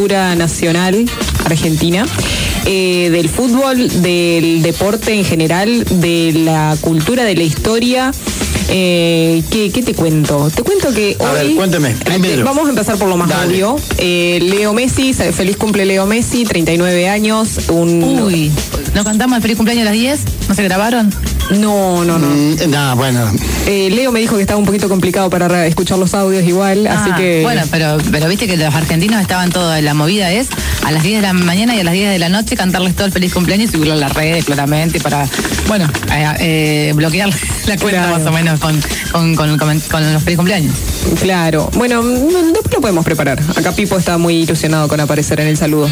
cultura nacional argentina, del fútbol, del deporte en general, de la cultura, de la historia. ¿Qué te cuento? Te cuento que hoy... A ver, cuénteme, primero. Vamos a empezar por lo más obvio. Leo Messi, feliz cumple Leo Messi, 39 años. Uy, ¿no cantamos el feliz cumpleaños a las 10? ¿No se grabaron? No. No, bueno. Leo me dijo que estaba un poquito complicado para escuchar los audios igual, así que... Bueno, pero viste que los argentinos estaban todos, la movida es a las 10 de la mañana y a las 10 de la noche cantarles todo el feliz cumpleaños y subirlo a las redes claramente para, bueno, bloquear la cuenta más o menos con los feliz cumpleaños. Claro, bueno, después lo podemos preparar. Acá Pipo está muy ilusionado con aparecer en el saludo.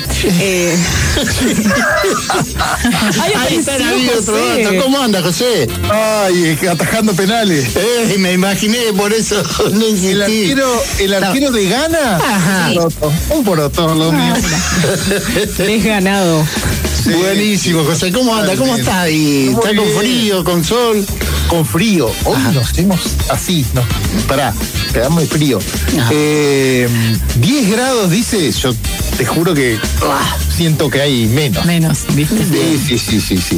Ahí está el amigo Trovato. ¿Cómo anda, José? Ay, atajando penales. Me imaginé, por eso no insistí. El arquero de Ghana. Ajá. Un poroto, lo mío. Desganado. Sí. Buenísimo, José. ¿Cómo anda? ¿Cómo está ahí? Muy ¿Está con bien. frío, con sol? Con frío. Hoy nos hacemos así, ¿no? Pará, quedamos de frío. 10 grados, dice. Yo te juro que siento que hay menos. Menos, ¿viste? Sí.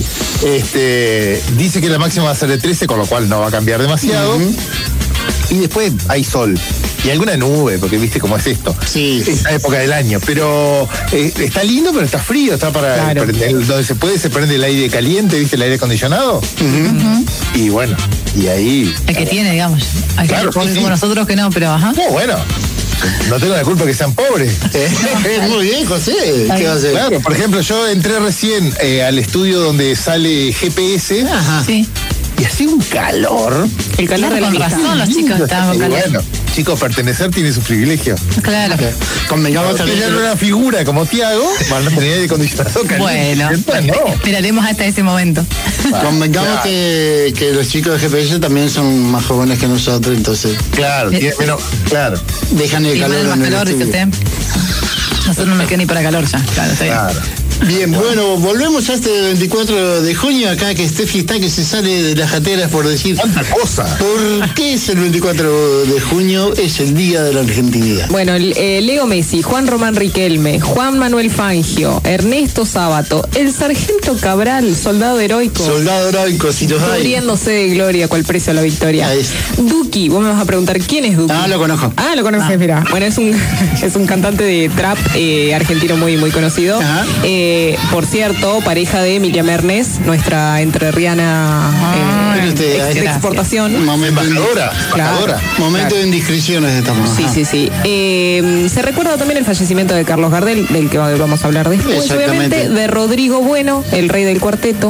Dice que la máxima va a ser de 13, con lo cual no va a cambiar demasiado. Y después hay sol. Y alguna nube, porque viste cómo es esto. Sí. Esta época del año. Pero está lindo, pero está frío. Está para Claro. donde se prende el aire caliente, ¿viste? El aire acondicionado. Y bueno, y ahí... El que tiene, digamos. Hay Claro, que sí. como nosotros que no, pero ajá. No, bueno. No tengo la culpa que sean pobres. Muy bien, José. ¿Qué va a hacer? Claro, por ejemplo, yo entré recién al estudio donde sale GPS. Ajá. Sí. Y hacía un calor. El calor de la Con amistad. razón los chicos estaban con Y calor. bueno, chicos, pertenecer tiene su privilegio. Claro. Convengamos Tener también. una figura como Tiago, van a tener aire acondicionado Bueno, caliente. No. esperaremos hasta ese momento. Convengamos que los chicos de GPS también son más jóvenes que nosotros, entonces Claro, tiene menos. Claro, dejan el Y calor más en el calor, dice estudio. usted. Nosotros no me queda ni para calor ya. Claro, está bien. claro. Bien, bueno, volvemos a este 24 de junio, acá que Steffi está que se sale de las jateras por decir... ¿Cuánta cosa? ¿Por qué es el 24 de junio? Es el Día de la Argentinidad. Bueno, Leo Messi, Juan Román Riquelme, Juan Manuel Fangio, Ernesto Sábato, el sargento Cabral, soldado heroico, Soldado heroico, si los hay. cubriéndose de gloria, cual precio a la victoria. Ahí es. Duki, vos me vas a preguntar quién es Duki. Lo conozco. Lo conoces, mira. Bueno, es un cantante de trap argentino muy, muy conocido. Ajá. Por cierto, pareja de Emilia Mernes, nuestra entrerriana de exportación. Embajadora. Embajadora. Momento de indiscreciones estamos. Sí. Se recuerda también el fallecimiento de Carlos Gardel, del que vamos a hablar después, Exactamente. obviamente, de Rodrigo Bueno, el rey del cuarteto,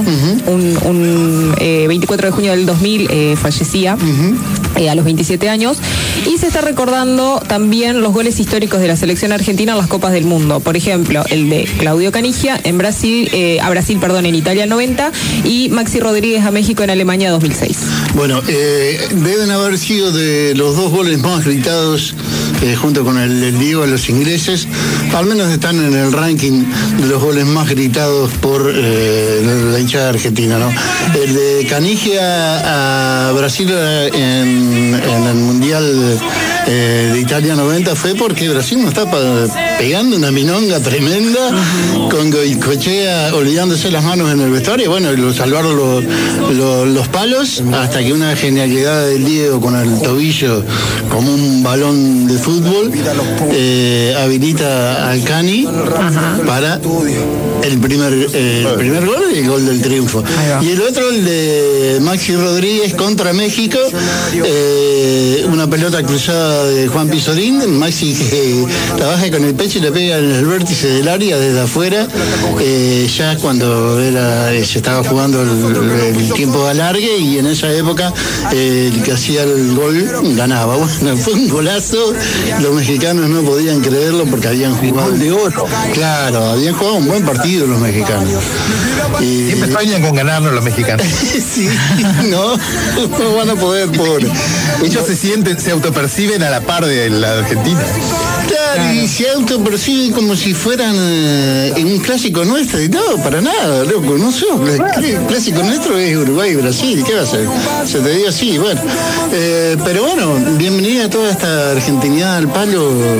un 24 de junio del 2000 fallecía a los 27 años, y se está recordando también los goles históricos de la selección argentina en las Copas del Mundo. Por ejemplo, el de Claudio Canigia en Brasil, en Italia 90, y Maxi Rodríguez a México en Alemania 2006. Bueno, deben haber sido de los dos goles más gritados junto con el Diego a los ingleses. Al menos están en el ranking de los goles más gritados por la hinchada argentina, ¿no? El de Canigia a Brasil en el Mundial de Italia 90 fue porque Brasil nos está pegando una minonga tremenda con Goicoechea olvidándose las manos en el vestuario. Bueno, y lo salvaron los palos hasta que una genialidad del Diego con el tobillo como un balón de fútbol habilita al Cani para el primer gol y el gol del triunfo. Y el otro, el de Maxi Rodríguez contra México, una pelota cruzada de Juan Pizorín, Maxi que la baja con el pecho y le pega en el vértice del área desde afuera, ya cuando se estaba jugando el tiempo de alargue, y en esa época el que hacía el gol ganaba. Bueno, fue un golazo, los mexicanos no podían creerlo porque habían jugado de oro. Claro, habían jugado un buen partido los mexicanos. Siempre sueñan con ganarnos los mexicanos. Sí, no van a poder, pobre. Ellos se autoperciben a la par de la Argentina. Claro, y se autoperciben como si fueran en un clásico nuestro. Y no, para nada, loco, no sé. El clásico nuestro es Uruguay y Brasil. ¿Qué va a ser? Se te dio así, bueno. Pero bueno, bienvenida a toda esta argentinidad al palo.